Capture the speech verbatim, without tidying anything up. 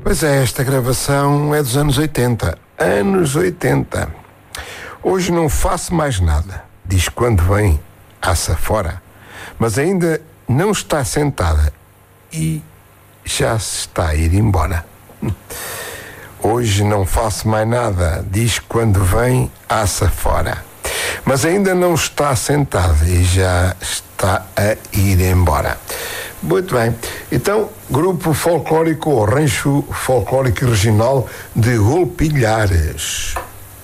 Pois é, esta gravação é dos anos oitenta. Anos oitenta. Hoje não faço mais nada, diz quando vem aça fora, mas ainda não está sentada e já se está a ir embora. Hoje não faço mais nada, diz quando vem aça fora, mas ainda não está sentada e já está a ir embora. Muito bem. Então, grupo folclórico ou rancho folclórico regional de Golpilhares.